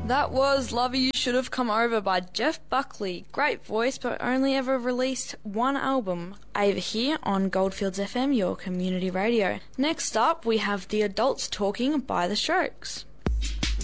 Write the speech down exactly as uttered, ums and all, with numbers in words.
That was Lover You Should Have Come Over by Jeff Buckley. Great voice, but only ever released one album. Over here on Goldfields F M, your community radio. Next up, we have The Adults Talking by The Strokes.